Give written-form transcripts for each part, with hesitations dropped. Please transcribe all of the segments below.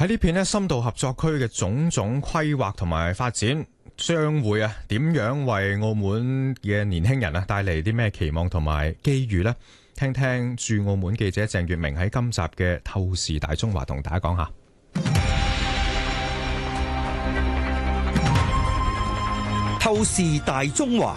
喺呢片深度合作區嘅種種規劃同埋發展，將會點樣為澳門嘅年輕人帶嚟啲咩期望同埋機遇呢？聽聽駐澳門記者鄭月明喺今集嘅透視大中華同大家講下。 透視大中華。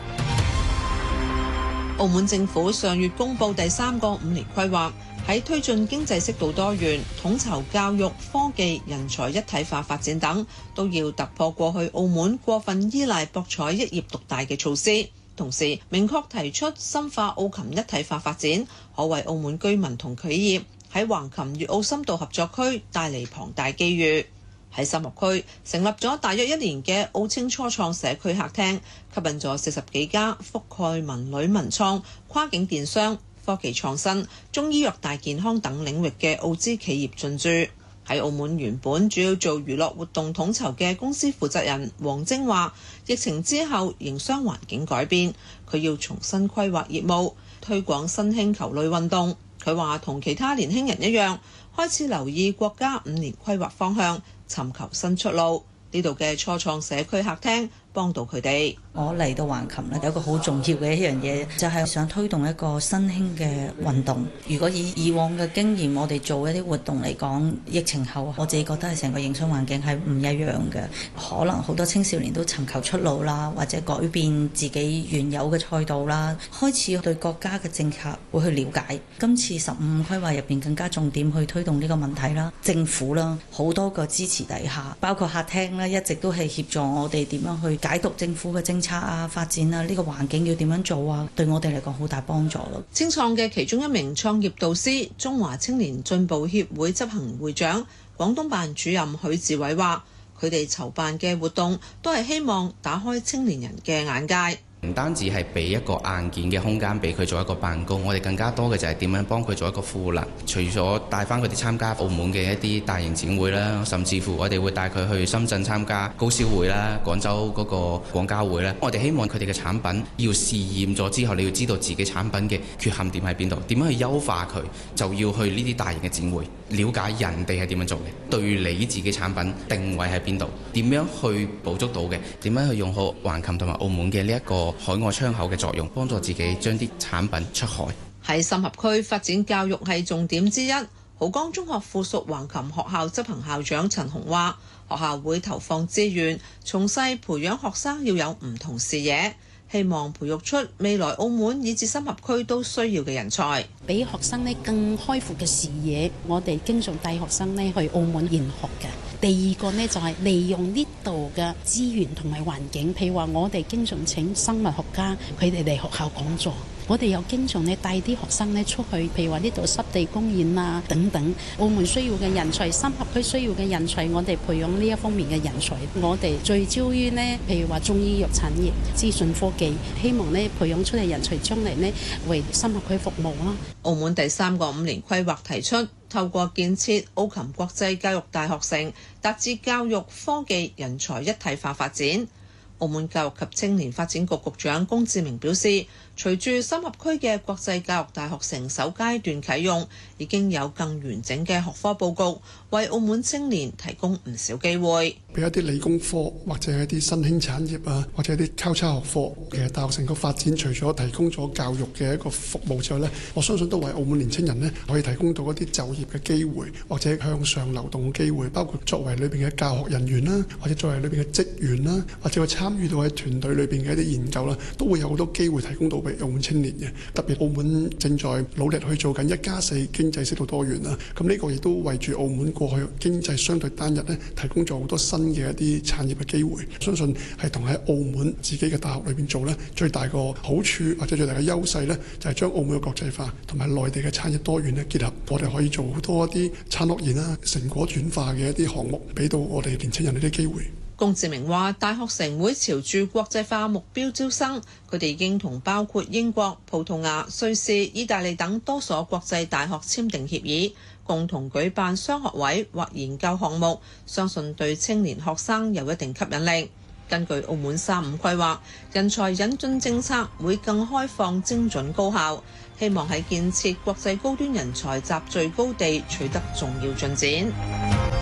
澳門政府上月公布第3個5年規劃，喺推進經濟適度多元、統籌教育、科技、人才一體化發展等，都要突破過去澳門過分依賴博彩一業獨大嘅措施。同時明確提出深化澳琴一體化發展，可為澳門居民同企業喺橫琴粵澳深度合作區帶嚟龐大機遇。喺深合區成立咗大約1年嘅澳青初創社區客廳，吸引咗40幾家覆蓋文旅文創、跨境電商、科技創新、中醫藥大健康等領域嘅澳資企業進駐。喺澳門原本主要做娛樂活動統籌嘅公司負責人黃晶話，疫情之後營商環境改變，佢要重新規劃業務，推廣新興球類運動。佢話同其他年輕人一樣，開始留意國家5年規劃方向，尋求新出路。呢度嘅初創社區客廳幫到佢哋。 我嚟到橫琴咧，有一個好重要嘅一樣嘢，就係想推動一個新興嘅運動。如果以往嘅經驗，我哋做一啲活動嚟講，疫情後我自己覺得係成個營商環境係唔一樣嘅。可能好多青少年都尋求出路啦，或者改變自己原有嘅賽道啦，開始對國家嘅政策會去了解。今次15規劃入邊更加重點去推動呢個問題啦，政府啦好多個支持底下，包括客廳啦，一直都係協助我哋點樣去解讀政府嘅政策啊、發展啊，呢個環境要點樣做啊，對我哋嚟講好大幫助咯。 青創嘅其中一名創業導師、中華青年進步協會執行會長、廣東辦主任許志偉話，佢哋籌辦嘅活動都係希望打開青年人嘅眼界。 唔單止係俾一個硬件嘅空間俾佢做一個辦公，我哋更加多嘅就係點樣幫佢做一個賦能。除咗帶翻佢哋參加澳門嘅一啲大型展會啦，甚至乎我哋會帶佢去深圳參加高銷會啦、廣州嗰個廣交會啦。我哋希望佢哋嘅產品要試驗咗之後，你要知道自己產品嘅缺陷點喺邊度，點樣去優化佢，就要去呢啲大型嘅展會，了解人哋係點樣做嘅，對你自己產品定位喺邊度，點樣去捕捉到嘅，點樣去用好橫琴同埋澳門嘅呢一個海外窗口嘅作用，幫助自己將啲產品出海。 喺深合區發展教育係重點之一。濠江中學附屬橫琴學校執行校長陳紅話，學校會投放資源，從細培養學生要有唔同視野，希望培育出未來澳門以至深合區都需要嘅人才， 俾學生呢更開闊嘅視野。我哋經常帶學生呢去澳門研學嘅。第二個呢，就係利用呢度嘅資源同埋環境，譬如話我哋經常請生物學家佢哋嚟學校講座，我哋又經常呢帶啲學生呢出去，譬如話呢度濕地公園啊等等。澳門需要嘅人才，深合區需要嘅人才，我哋培養呢一方面嘅人才。我哋聚焦於呢，譬如話中醫藥產業、資訊科技，希望呢培養出嚟人才將嚟呢為深合區服務啦。 澳門第3個5年規劃提出，透過建設澳琴國際教育大學城，達至教育、科技、人才一體化發展。澳門教育及青年發展局局長龔志明表示，隨住深合區嘅國際教育大學城首階段啟用，已經有更完整嘅學科佈局，為澳門青年提供唔少機會。 俾一啲理工科或者一啲新興產業啊，或者一啲交叉學科，其實大學城個發展除咗提供咗教育嘅一個服務之外呢，我相信都為澳門年輕人呢可以提供到一啲就業嘅機會，或者向上流動嘅機會，包括作為裏邊嘅教學人員啦，或者作為裏邊嘅職員啦，或者去參與到喺團隊裏邊嘅一啲研究啦，都會有好多機會提供到俾澳門青年嘅。特別澳門正在努力去做緊1+4經濟適度多元啦，咁呢個亦都為住澳門過去經濟相對單一呢提供咗好多新嘅一啲產業嘅機會。相信係同喺澳門自己嘅大學裏邊做呢，最大個好處或者最大嘅優勢呢，就係將澳門嘅國際化同埋內地嘅產業多元呢結合，我哋可以做好多一啲產學研啦、成果轉化嘅一啲項目，俾到我哋年輕人呢啲機會。 龔志明話：大學城會朝住國際化目標招生，佢哋已經同包括英國、葡萄牙、瑞士、意大利等多所國際大學簽訂協議，共同舉辦雙學位或研究項目，相信對青年學生有一定吸引力。根據澳門35規劃，人才引進政策會更開放、精準、高效，希望喺建設國際高端人才集聚高地取得重要進展。